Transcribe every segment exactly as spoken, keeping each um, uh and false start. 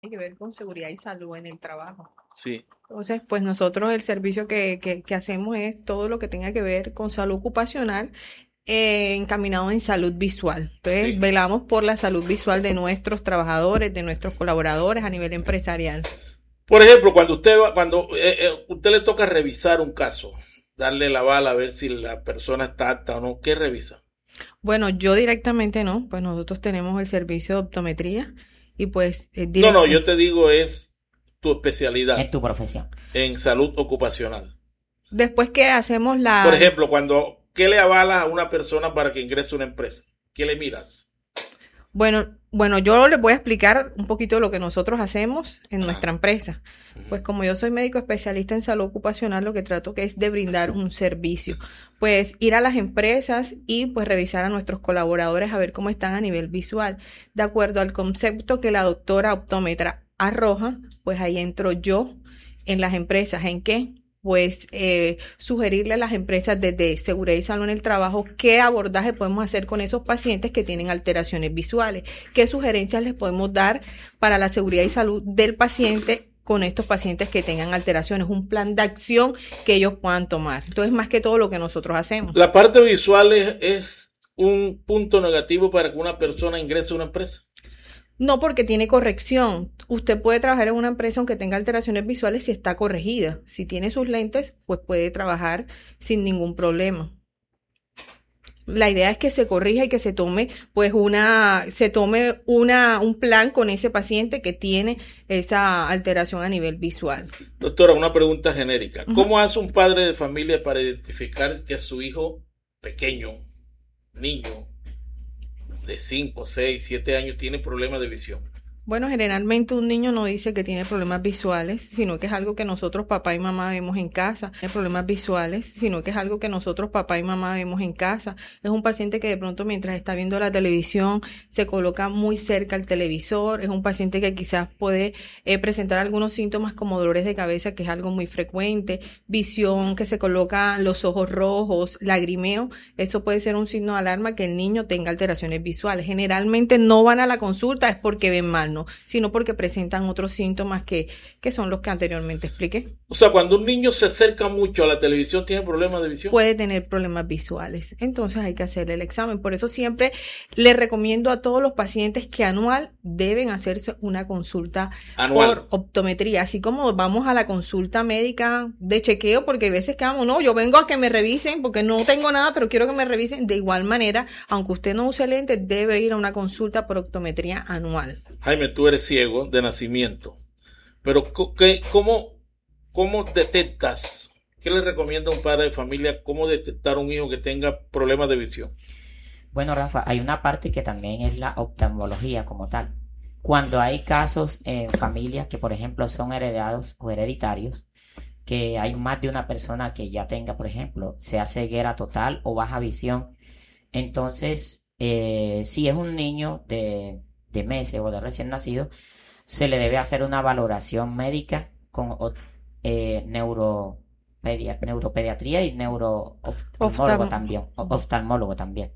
tiene que ver con seguridad y salud en el trabajo. Sí. Entonces, pues nosotros el servicio que, que, que hacemos es todo lo que tenga que ver con salud ocupacional, eh, encaminado en salud visual. Entonces, Sí. velamos por la salud visual de nuestros trabajadores, de nuestros colaboradores a nivel empresarial. Por ejemplo, cuando usted va, cuando eh, eh, usted le toca revisar un caso, darle la bala a ver si la persona está apta o no, ¿qué revisa? Bueno, yo directamente no, pues nosotros tenemos el servicio de optometría y pues eh, No, no, directo. yo te digo es tu en especialidad tu profesión. en salud ocupacional. Después que hacemos Por la, ejemplo, cuando, ¿qué le avalas a una persona para que ingrese a una empresa? ¿Qué le miras? Bueno, bueno, yo les voy a explicar un poquito lo que nosotros hacemos en Ajá. nuestra empresa. Uh-huh. Pues como yo soy médico especialista en salud ocupacional, lo que trato que es de brindar un servicio. Pues ir a las empresas y pues revisar a nuestros colaboradores a ver cómo están a nivel visual. De acuerdo al concepto que la doctora optómetra arroja, pues ahí entro yo en las empresas. ¿En qué? Pues eh, sugerirle a las empresas desde seguridad y salud en el trabajo qué abordaje podemos hacer con esos pacientes que tienen alteraciones visuales, qué sugerencias les podemos dar para la seguridad y salud del paciente con estos pacientes que tengan alteraciones, un plan de acción que ellos puedan tomar. Entonces, más que todo lo que nosotros hacemos. La parte visual es, es un punto negativo para que una persona ingrese a una empresa. No, porque tiene corrección. Usted puede trabajar en una empresa aunque tenga alteraciones visuales si está corregida. Si tiene sus lentes, pues puede trabajar sin ningún problema. La idea es que se corrija y que se tome, pues, una, se tome una, un plan con ese paciente que tiene esa alteración a nivel visual. Doctora, una pregunta genérica. Uh -huh. ¿Cómo hace un padre de familia para identificar que su hijo pequeño, niño, de cinco, seis, siete años, tiene problemas de visión? Bueno, generalmente un niño no dice que tiene problemas visuales, sino que es algo que nosotros papá y mamá vemos en casa. Tiene problemas visuales, sino que es algo que nosotros papá y mamá vemos en casa. Es un paciente que de pronto mientras está viendo la televisión se coloca muy cerca al televisor. Es un paciente que quizás puede eh, presentar algunos síntomas como dolores de cabeza, que es algo muy frecuente, visión que se coloca los ojos rojos, lagrimeo. Eso puede ser un signo de alarma que el niño tenga alteraciones visuales. Generalmente no van a la consulta es porque ven mal, no, sino porque presentan otros síntomas que, que son los que anteriormente expliqué. O sea, cuando un niño se acerca mucho a la televisión, ¿tiene problemas de visión? Puede tener problemas visuales, entonces hay que hacerle el examen. Por eso siempre le recomiendo a todos los pacientes que anual deben hacerse una consulta anual por optometría, así como vamos a la consulta médica de chequeo, porque a veces que vamos, no, yo vengo a que me revisen porque no tengo nada, pero quiero que me revisen. De igual manera, aunque usted no use lentes, debe ir a una consulta por optometría anual. Jaime, tú eres ciego de nacimiento, pero ¿qué, cómo, ¿cómo detectas? ¿Qué le recomienda a un padre de familia cómo detectar a un hijo que tenga problemas de visión? Bueno, Rafa, hay una parte que también es la oftalmología como tal. Cuando hay casos en familias que, por ejemplo, son heredados o hereditarios, que hay más de una persona que ya tenga, por ejemplo, sea ceguera total o baja visión, entonces, eh, si es un niño de, de meses o de recién nacido, se le debe hacer una valoración médica con eh, neuropedia, neuropediatría y neurooftalmólogo Oftalmo. también, oftalmólogo también.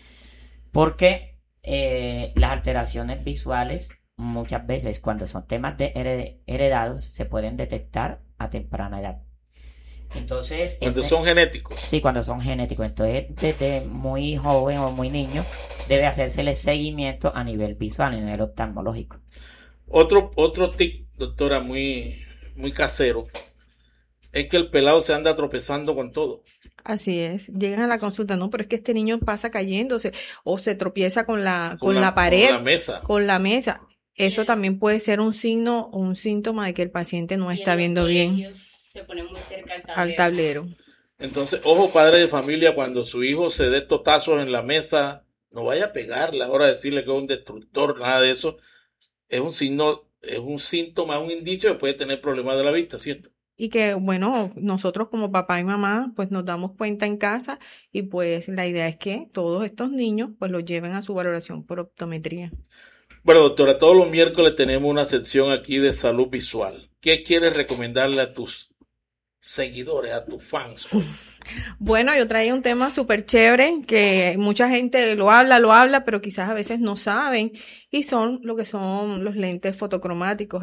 Porque eh, las alteraciones visuales muchas veces cuando son temas de hered heredados se pueden detectar a temprana edad. Entonces, cuando es, son genéticos. Sí, cuando son genéticos. Entonces, desde muy joven o muy niño debe hacérsele seguimiento a nivel visual, a nivel oftalmológico. Otro, otro tic, doctora, muy, muy casero, es que el pelado se anda tropezando con todo. Así es, llegan a la consulta, no, pero es que este niño pasa cayéndose o se tropieza con la, con, con la, la pared, con la mesa. Con la mesa. Eso también puede ser un signo o un síntoma de que el paciente no y está viendo bien. Se pone muy cerca al tablero. al tablero. Entonces, ojo, padre de familia, cuando su hijo se dé totazos en la mesa, no vaya a pegarle ahora a decirle que es un destructor, nada de eso. Es un signo, es un síntoma, un indicio que puede tener problemas de la vista, ¿cierto? Y que, bueno, nosotros como papá y mamá, pues nos damos cuenta en casa y pues la idea es que todos estos niños pues los lleven a su valoración por optometría. Bueno, doctora, todos los miércoles tenemos una sección aquí de salud visual. ¿Qué quieres recomendarle a tus seguidores, a tus fans hoy? Bueno, yo traía un tema súper chévere que mucha gente lo habla, lo habla, pero quizás a veces no saben, y son lo que son los lentes fotocromáticos.